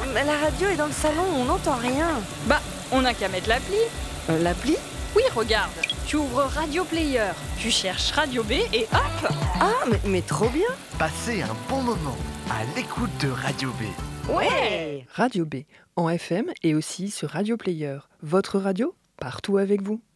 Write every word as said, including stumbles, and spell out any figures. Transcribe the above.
mais la radio est dans le salon, on n'entend rien. Bah, on n'a qu'à mettre l'appli. Euh, l'appli ? Oui, regarde, tu ouvres Radio Player, tu cherches Radio B et hop. Ah, mais, mais trop bien. Passez un bon moment à l'écoute de Radio B. Ouais. Radio B, en F M et aussi sur Radio Player. Votre radio, partout avec vous.